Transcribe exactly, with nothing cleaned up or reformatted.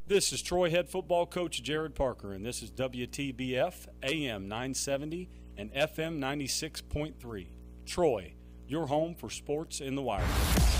This is Troy head football coach Jared Parker, and this is W T B F A M nine seventy and F M ninety-six point three. Troy, your home for sports in the wire.